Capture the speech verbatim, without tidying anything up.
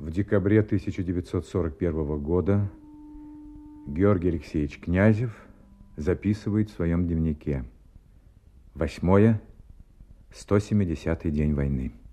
В декабре тысяча девятьсот сорок первого года Георгий Алексеевич Князев записывает в своем дневнике: восьмое, сто семидесятый день войны.